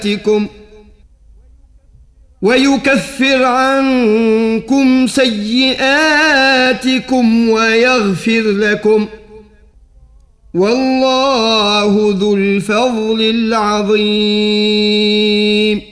ويكفر عنكم سيئاتكم ويغفر لكم والله ذو الفضل العظيم.